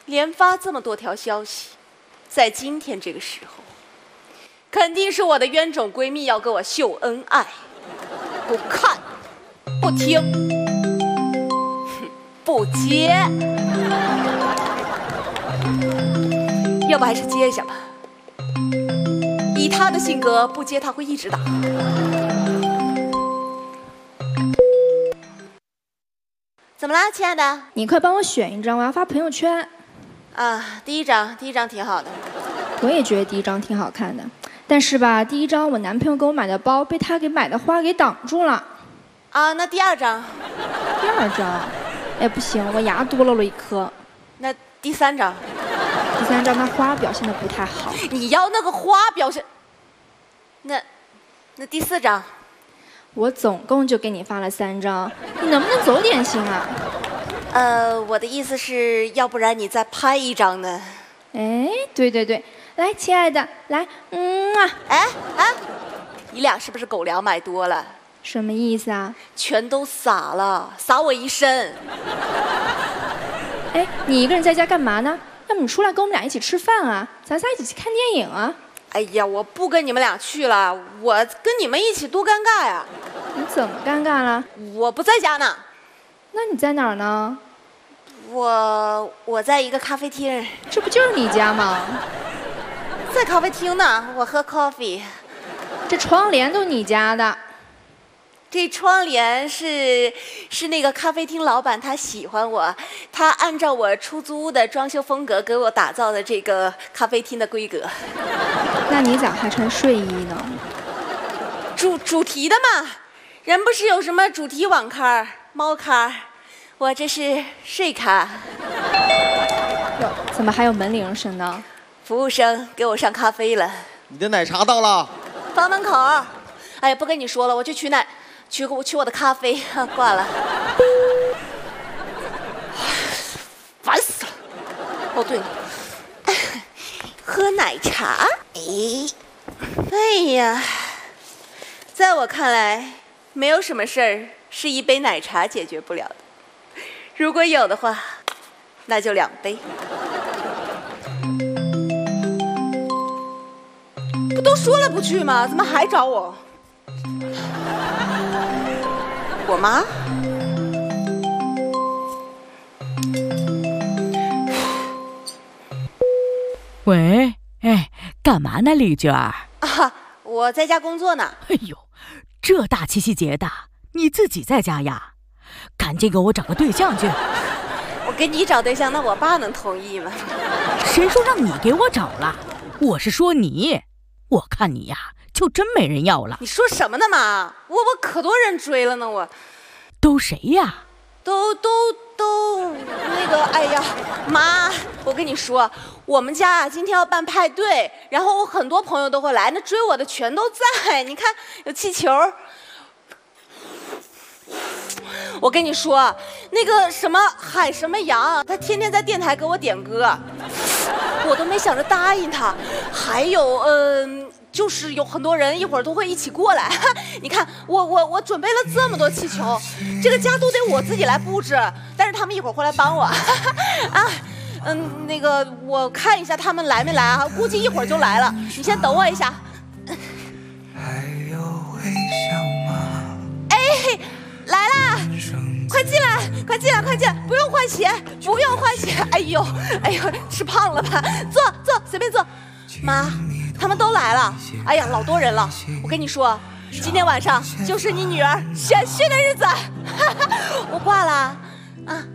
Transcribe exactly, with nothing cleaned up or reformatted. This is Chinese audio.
连发这么多条消息，在今天这个时候，肯定是我的冤种闺蜜要跟我秀恩爱。不看，不听，不接，要不还是接一下吧。以她的性格，不接她会一直打。怎么啦，亲爱的？ 你快帮我选一张，我要发朋友圈。 啊，第一张，第一张挺好的。 我也觉得第一张挺好看的，但是吧，第一张我男朋友给我买的包被他给买的花给挡住了。 啊，那第二张？ 第二张，哎不行，我牙多落了一颗。 那第三张？ 第三张那花表现的不太好。 你要那个花表现？那，那第四张？ 我总共就给你发了三张，你能不能走点心啊？ 呃，我的意思是，要不然你再拍一张呢？ 哎，对对对，来，亲爱的，来，嗯啊， 哎哎，你俩是不是狗粮买多了？ 什么意思啊？ 全都撒了，撒我一身。 哎，你一个人在家干嘛呢？要不你出来跟我们俩一起吃饭啊？咱仨一起去看电影啊？ 哎呀，我不跟你们俩去了，我跟你们一起多尴尬呀！ 你怎么尴尬了？ 我不在家呢。 那你在哪儿呢？ 我我在一个咖啡厅。 这不就是你家吗？ 在咖啡厅呢，我喝 coffee。 这窗帘都你家的。 这窗帘是是那个咖啡厅老板他喜欢我，他按照我出租的装修风格给我打造的这个咖啡厅的规格。 那你咋还穿睡衣呢？ 主主题的嘛，人不是有什么主题网咖、猫咖，我这是睡咖。 哟，怎么还有门铃声呢？ 服务生给我上咖啡了。 你的奶茶到了， 放门口。哎呀，不跟你说了，我去取奶。取我取我的咖啡，挂了，烦死了。哦，对了，喝奶茶。哎，哎呀，在我看来，没有什么事儿是一杯奶茶解决不了的。如果有的话，那就两杯。不都说了不去吗？怎么还找我？我妈？ 喂，哎，干嘛呢，丽娟儿？ 啊，我在家工作呢。 哎呦，这大七夕节的，你自己在家呀？赶紧给我找个对象去。 我给你找对象，那我爸能同意吗？ 谁说让你给我找了？我是说你，我看你呀，就真没人要了。 你说什么呢，妈？我我可多人追了呢，我。 都谁呀？ 都都都那个，哎呀，妈，我跟你说，我们家啊今天要办派对，然后我很多朋友都会来，那追我的全都在。你看有气球。我跟你说，那个什么海什么洋，他天天在电台给我点歌，我都没想着答应他。还有，嗯、呃。就是有很多人一会儿都会一起过来，你看我我我准备了这么多气球，这个家都得我自己来布置，但是他们一会儿会来帮我，啊，嗯，那个我看一下他们来没来啊，估计一会儿就来了，你先等我一下。哎，来啦！快进来，快进来，快进来！不用换鞋，不用换鞋。哎呦，哎呦，吃胖了吧？坐坐，随便坐。妈。他们都来了，哎呀，老多人了！我跟你说，今天晚上就是你女儿选婿的日子，我挂了，啊。